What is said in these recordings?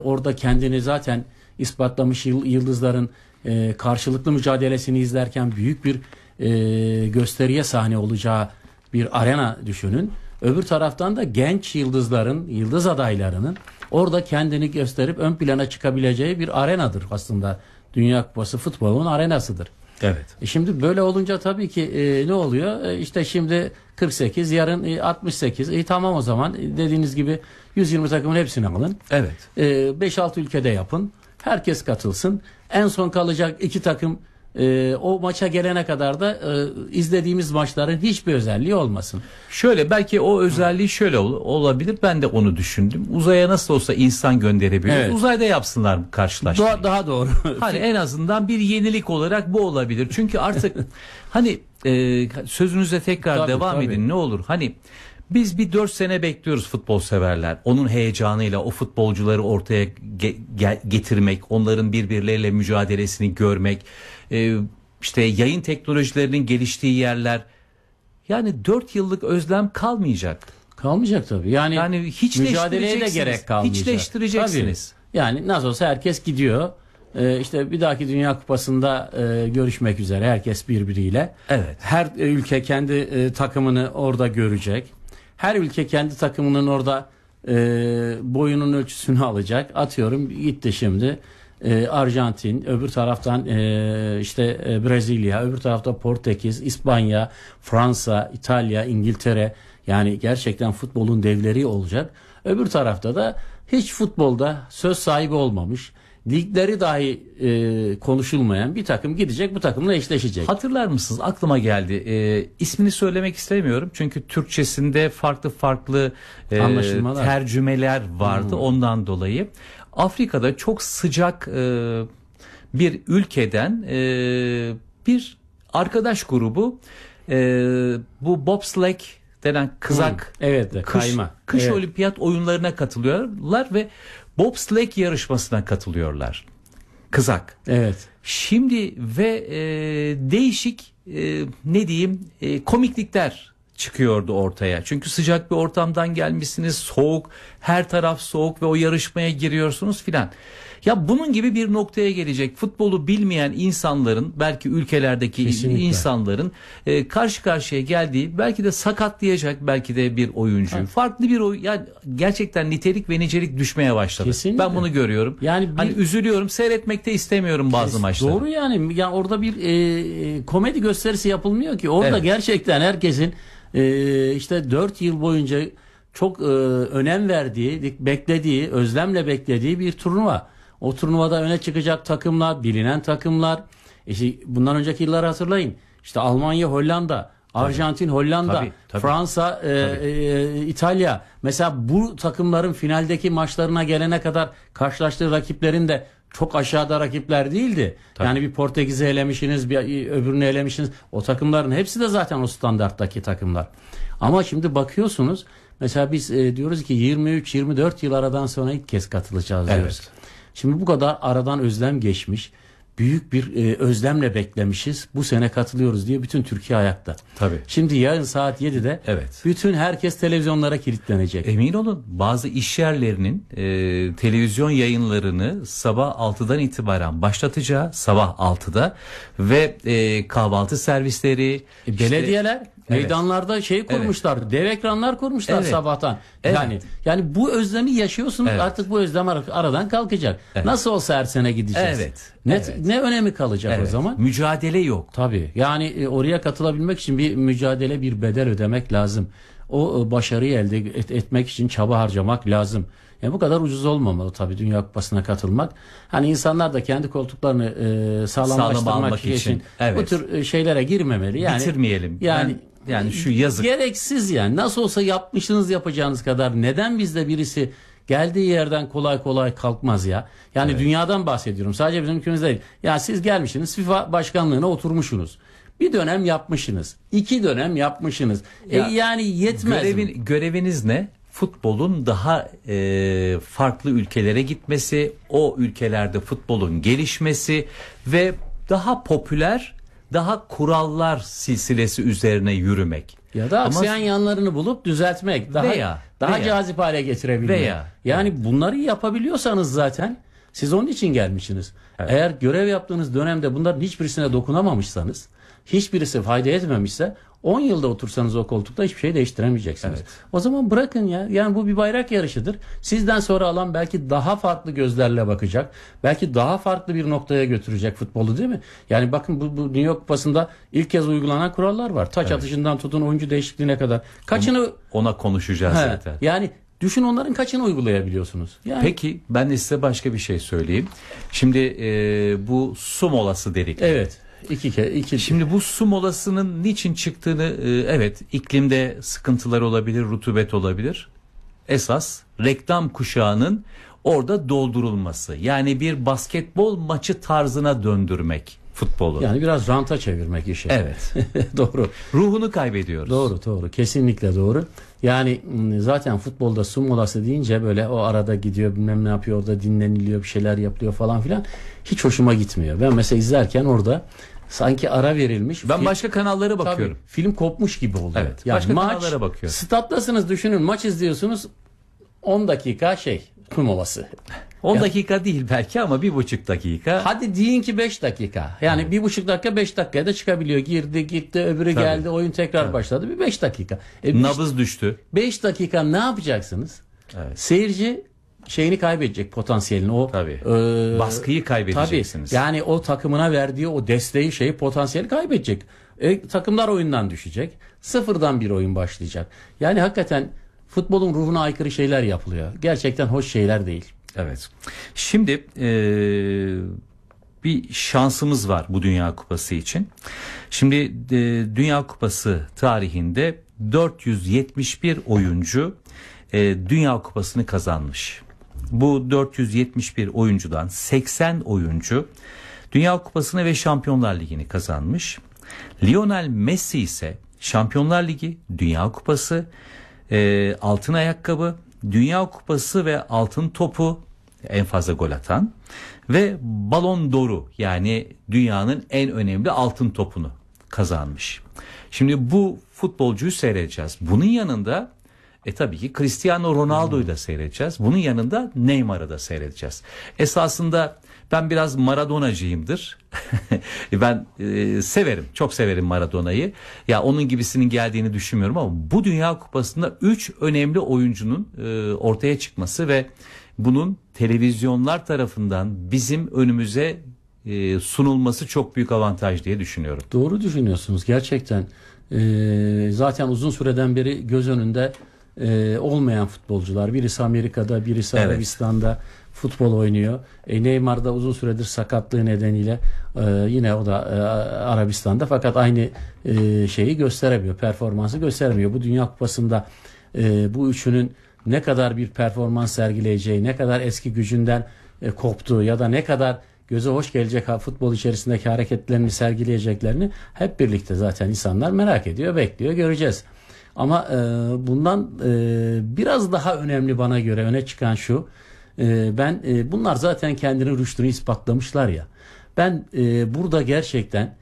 Orada kendini zaten ispatlamış yıldızların karşılıklı mücadelesini izlerken büyük bir gösteriye sahne olacağı bir arena düşünün. Öbür taraftan da genç yıldızların, yıldız adaylarının orada kendini gösterip ön plana çıkabileceği bir arenadır aslında. Dünya Kupası futbolun arenasıdır. Evet. Şimdi böyle olunca tabii ki ne oluyor? İşte şimdi 48, yarın 68. Tamam, o zaman dediğiniz gibi 120 takımın hepsini alın. Evet. 5-6 ülkede yapın. Herkes katılsın. En son kalacak 2 takım o maça gelene kadar da izlediğimiz maçların hiçbir özelliği olmasın. Şöyle, belki o özelliği şöyle olabilir. Ben de onu düşündüm. Uzaya nasıl olsa insan gönderebiliyoruz. Evet. Uzayda yapsınlar karşılaşmayı. Daha doğru. Hani en azından bir yenilik olarak bu olabilir. Çünkü artık hani sözünüze tekrar Tabii, devam tabii. edin ne olur. Hani biz bir 4 sene bekliyoruz futbol severler. Onun heyecanıyla o futbolcuları ortaya getirmek, onların birbirleriyle mücadelesini görmek, işte yayın teknolojilerinin geliştiği yerler. Yani 4 yıllık özlem kalmayacak. Kalmayacak tabii. Yani mücadeleye de gerek kalmayacak. Hiçleştireceksiniz. Tabii. Yani nasıl olsa herkes gidiyor. İşte bir dahaki Dünya Kupası'nda görüşmek üzere herkes birbiriyle. Evet. Her ülke kendi takımını orada görecek. Her ülke kendi takımının orada boyunun ölçüsünü alacak. Atıyorum, gitti şimdi Arjantin, öbür taraftan işte Brezilya, öbür tarafta Portekiz, İspanya, Fransa, İtalya, İngiltere. Yani gerçekten futbolun devleri olacak. Öbür tarafta da hiç futbolda söz sahibi olmamış, ligleri dahi konuşulmayan bir takım gidecek, bu takımla eşleşecek. Hatırlar mısınız? Aklıma geldi. İsmini söylemek istemiyorum. Çünkü Türkçesinde farklı tercümeler vardı. Ondan dolayı. Afrika'da çok sıcak bir ülkeden bir arkadaş grubu bu bobsleigh denen kızak kayma. Kış olimpiyat oyunlarına katılıyorlar ve bobsleigh yarışmasına katılıyorlar. Kızak. Evet. Şimdi ve değişik ne diyeyim komiklikler çıkıyordu ortaya. Çünkü sıcak bir ortamdan gelmişsiniz, soğuk, her taraf soğuk ve o yarışmaya giriyorsunuz filan. Ya bunun gibi bir noktaya gelecek. Futbolu bilmeyen insanların, belki ülkelerdeki insanların karşı karşıya geldiği, belki de sakatlayacak belki de bir oyuncu. Evet. Farklı bir oyun. Yani gerçekten nitelik ve nicelik düşmeye başladı. Kesinlikle. Ben bunu görüyorum. Yani hani üzülüyorum, seyretmekte istemiyorum bazı maçları. Doğru yani. Ya orada bir komedi gösterisi yapılmıyor ki. Orada gerçekten herkesin işte 4 yıl boyunca çok önem verdiği, beklediği, özlemle beklediği bir turnuva. O turnuvada öne çıkacak takımlar, bilinen takımlar. İşte bundan önceki yılları hatırlayın. İşte Almanya, Hollanda, Arjantin, Hollanda, tabii. Fransa, İtalya. Mesela bu takımların finaldeki maçlarına gelene kadar karşılaştığı rakiplerin de çok aşağıda rakipler değildi. Tabii. Yani bir Portekiz'i elemişsiniz, bir öbürünü elemişsiniz. O takımların hepsi de zaten o standarttaki takımlar. Ama şimdi bakıyorsunuz, mesela biz diyoruz ki 23-24 yıl aradan sonra ilk kez katılacağız diyoruz. Evet. Şimdi bu kadar aradan özlem geçmiş, büyük bir özlemle beklemişiz. Bu sene katılıyoruz diye bütün Türkiye ayakta. Tabii. Şimdi yarın saat 7'de bütün herkes televizyonlara kilitlenecek. Emin olun, bazı iş yerlerinin televizyon yayınlarını sabah 6'dan itibaren başlatacağı, sabah 6'da ve kahvaltı servisleri, belediyeler meydanlarda kurmuşlar. Dev ekranlar kurmuşlar sabahtan. Yani bu özlemi yaşıyorsunuz. Artık bu özlem aradan kalkacak. Nasıl olsa her sene gideceğiz. Ne önemi kalacak o zaman? Mücadele yok. Tabii. Yani oraya katılabilmek için bir mücadele, bir bedel ödemek lazım. O başarıyı elde etmek için çaba harcamak lazım. Yani bu kadar ucuz olmamalı tabii Dünya Kupası'na katılmak. Hani insanlar da kendi koltuklarını sağlamlaştırmak için bu tür şeylere girmemeli. Yani bitirmeyelim. Yani şu yazık. Gereksiz yani. Nasıl olsa yapacağınız kadar neden bizde birisi geldiği yerden kolay kolay kalkmaz ya. Yani dünyadan bahsediyorum. Sadece bizim ülkemizde değil. Ya siz gelmişsiniz, FIFA başkanlığına oturmuşsunuz. Bir dönem yapmışsınız. 2 dönem yapmışsınız. Yani yetmez. Göreviniz ne? Futbolun daha farklı ülkelere gitmesi, o ülkelerde futbolun gelişmesi ve daha popüler, daha kurallar silsilesi üzerine yürümek. Ya da aksayan yanlarını bulup düzeltmek. Daha cazip hale getirebilmek. Yani bunları yapabiliyorsanız zaten siz onun için gelmişsiniz. Evet. Eğer görev yaptığınız dönemde bunların hiçbirisine dokunamamışsanız, hiçbirisi fayda etmemişse 10 yılda otursanız o koltukta hiçbir şey değiştiremeyeceksiniz. Evet. O zaman bırakın ya. Yani bu bir bayrak yarışıdır. Sizden sonra alan belki daha farklı gözlerle bakacak. Belki daha farklı bir noktaya götürecek futbolu, değil mi? Yani bakın bu Dünya Kupası'nda ilk kez uygulanan kurallar var. Taç atışından tutun oyuncu değişikliğine kadar. Kaçını ona konuşacağız zaten. Yani düşün, onların kaçını uygulayabiliyorsunuz? Yani... Peki ben de size başka bir şey söyleyeyim. Şimdi bu su molası dedik. Evet. Şimdi bu su molasının niçin çıktığını, evet, iklimde sıkıntılar olabilir, rutubet olabilir. Esas reklam kuşağının orada doldurulması. Yani bir basketbol maçı tarzına döndürmek futbolu. Yani biraz ranta çevirmek işi. Evet. Doğru. Ruhunu kaybediyoruz. Doğru. Kesinlikle doğru. Yani zaten futbolda su molası deyince böyle o arada gidiyor, bilmem ne yapıyor, orada dinleniliyor, bir şeyler yapılıyor falan filan. Hiç hoşuma gitmiyor. Ben mesela izlerken orada sanki ara verilmiş. Ben başka kanallara bakıyorum. Tabii, film kopmuş gibi oluyor. Evet. Yani başka kanallara bakıyorum. Stat'tasınız, düşünün, maç izliyorsunuz. 10 dakika su molası. 10 dakika değil belki ama 1,5 dakika. Hadi deyin ki 5 dakika. Yani 1,5 dakika 5 dakikaya da çıkabiliyor. Girdi gitti, öbürü geldi, oyun tekrar başladı. Bir 5 dakika. Nabız düştü. 5 dakika ne yapacaksınız? Evet. Seyirci şeyini kaybedecek, potansiyelini, o baskıyı kaybedeceksiniz. Tabii. Yani o takımına verdiği o desteği, potansiyeli kaybedecek. Takımlar oyundan düşecek. Sıfırdan bir oyun başlayacak. Yani hakikaten futbolun ruhuna aykırı şeyler yapılıyor. Gerçekten hoş şeyler değil. Evet. Şimdi bir şansımız var bu Dünya Kupası için. Şimdi Dünya Kupası tarihinde 471 oyuncu Dünya Kupası'nı kazanmış. Bu 471 oyuncudan 80 oyuncu Dünya Kupası'nı ve Şampiyonlar Ligi'ni kazanmış. Lionel Messi ise Şampiyonlar Ligi, Dünya Kupası, altın ayakkabı, Dünya Kupası ve altın topu, en fazla gol atan, ve Ballon d'Or'u, yani dünyanın en önemli altın topunu kazanmış. Şimdi bu futbolcuyu seyredeceğiz. Bunun yanında tabii ki Cristiano Ronaldo'yu da seyredeceğiz. Bunun yanında Neymar'ı da seyredeceğiz. Esasında ben biraz Maradonacıyımdır. Ben severim, çok severim Maradona'yı. Ya onun gibisinin geldiğini düşünmüyorum ama bu Dünya Kupası'nda 3 önemli oyuncunun ortaya çıkması ve bunun televizyonlar tarafından bizim önümüze sunulması çok büyük avantaj diye düşünüyorum. Doğru düşünüyorsunuz gerçekten. Zaten uzun süreden beri göz önünde olmayan futbolcular. Birisi Amerika'da, birisi Arabistan'da futbol oynuyor. Neymar da uzun süredir sakatlığı nedeniyle yine o da Arabistan'da, fakat aynı şeyi gösteremiyor, performansı gösteremiyor. Bu Dünya Kupası'nda bu üçünün ne kadar bir performans sergileyeceği, ne kadar eski gücünden koptuğu ya da ne kadar göze hoş gelecek futbol içerisindeki hareketlerini sergileyeceklerini hep birlikte zaten insanlar merak ediyor, bekliyor, göreceğiz. Ama bundan biraz daha önemli bana göre öne çıkan şu: bunlar zaten kendini rüştünü ispatlamışlar ya. Ben burada gerçekten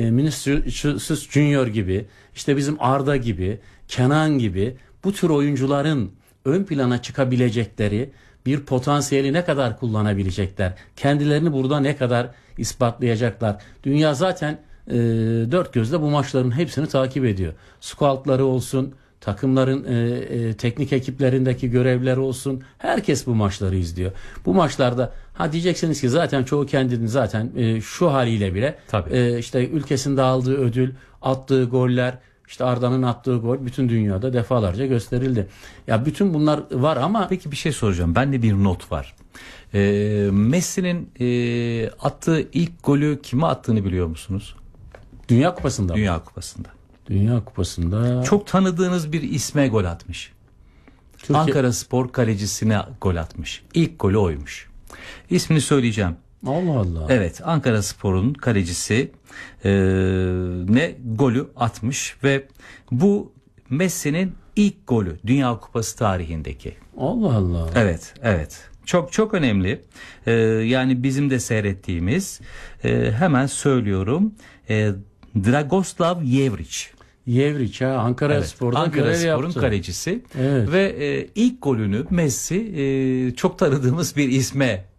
Vinicius Junior gibi, işte bizim Arda gibi, Kenan gibi bu tür oyuncuların ön plana çıkabilecekleri bir potansiyeli ne kadar kullanabilecekler, kendilerini burada ne kadar ispatlayacaklar. Dünya zaten dört gözle bu maçların hepsini takip ediyor. Scoutları olsun, takımların teknik ekiplerindeki görevlileri olsun, herkes bu maçları izliyor. Bu maçlarda diyeceksiniz ki zaten çoğu kendini zaten şu haliyle bile işte ülkesinde aldığı ödül, attığı goller, işte Arda'nın attığı gol bütün dünyada defalarca gösterildi. Ya bütün bunlar var ama... Peki bir şey soracağım. Bende bir not var. Messi'nin attığı ilk golü kime attığını biliyor musunuz? Dünya Kupası'nda. Dünya Kupası'nda. Dünya Kupası'nda. Çok tanıdığınız bir isme gol atmış. Ankaraspor kalecisine gol atmış. İlk golü oymuş. İsmini söyleyeceğim. Allah Allah. Evet, Ankaraspor'un kalecisi ne golü atmış ve bu Messi'nin ilk golü Dünya Kupası tarihindeki. Allah Allah. Evet, evet. Çok çok önemli. Yani bizim de seyrettiğimiz, hemen söylüyorum, Dragoslav Yevrić. Yevriç ha, Ankara Evet, Spor'da Ankara görev Spor'un yaptı. kalecisi Evet. ve ilk golünü Messi çok tanıdığımız bir isme